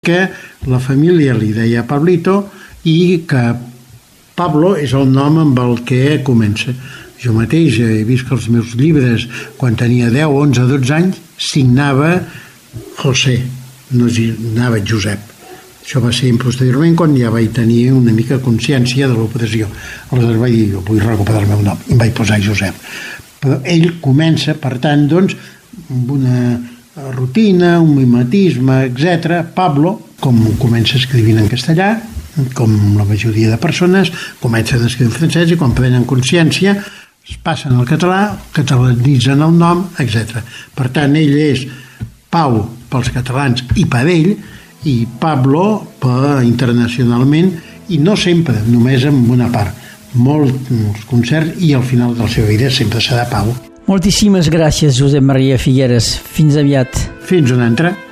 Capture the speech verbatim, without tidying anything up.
que la família li deia Pablito i que Pablo és el nom amb el que comença. Jo mateix he vist que els meus llibres, quan tenia deu, onze, dotze anys, signava José, no signava Josep. Això va ser posteriorment quan ja vaig tenir una mica consciència de l'operació. Aleshores vaig dir, jo vull recuperar el meu nom, i em vaig posar Josep. Però ell comença, per tant, doncs, amb una rutina, un mimetisme, etcètera. Pablo, com comença escrivint en castellà, com la majoria de persones, comencen a escriure en francès i quan prenen consciència es passen al català, catalanitzen el nom, etcètera. Per tant, ell és Pau pels catalans i per ell, i Pablo per internacionalment, i no sempre, només en una part. Molts concerts i al final de la seva vida sempre serà Pau. Moltíssimes gràcies, Josep Maria Figueres. Fins aviat. Fins una altra.